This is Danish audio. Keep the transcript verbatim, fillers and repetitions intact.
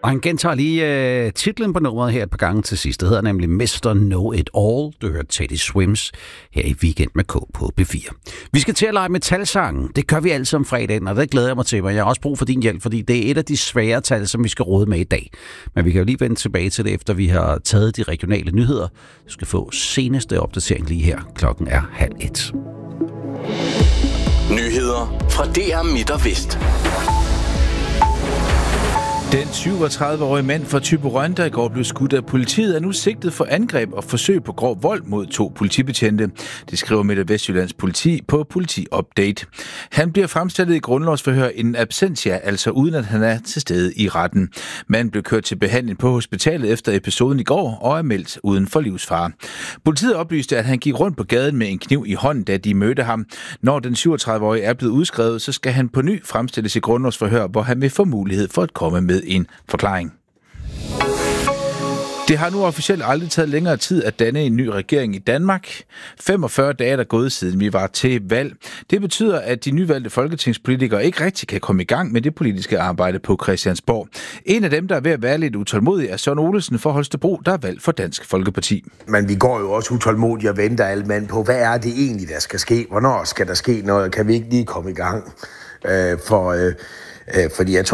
Og han gentager lige uh, titlen på nummeret her et par gange til sidst. Det hedder nemlig mister Know It All. Du hører Teddy Swims her i Weekend med K på B fire. Vi skal til at lege med talsangen. Det gør vi altid om fredagen, og det glæder jeg mig til. Men jeg har også brug for din hjælp, fordi det er et af de svære tal, som vi skal råde med i dag. Men vi kan jo lige vende tilbage til det, efter vi har taget de regionale nyheder. Du skal få seneste opdatering lige her. Klokken er halv et. Nyheder fra D R Midt og Vest. Den syvogtredive-årige mand fra Thyborøn, der i går blev skudt af politiet, er nu sigtet for angreb og forsøg på grov vold mod to politibetjente. Det skriver Midt- og Vestjyllands politi på Politi Update. Han bliver fremstillet i grundlovsforhør in absentia, altså uden at han er til stede i retten. Manden blev kørt til behandling på hospitalet efter episoden i går og er meldt uden for livsfare. Politiet oplyste, at han gik rundt på gaden med en kniv i hånden, da de mødte ham. Når den syvogtredive-årige er blevet udskrevet, så skal han på ny fremstilles i grundlovsforhør, hvor han vil få mulighed for at komme med en forklaring. Det har nu officielt aldrig taget længere tid at danne en ny regering i Danmark. femogfyrre dage er der gået siden vi var til valg. Det betyder, at de nyvalgte folketingspolitikere ikke rigtig kan komme i gang med det politiske arbejde på Christiansborg. En af dem, der er ved at være lidt utålmodig, er Søren Olesen fra Holstebro, der er valgt for Dansk Folkeparti. Men vi går jo også utålmodigt og venter alle mand på, hvad er det egentlig, der skal ske? Hvornår skal der ske noget? Kan vi ikke lige komme i gang? Øh, for, øh, øh, fordi jeg tror,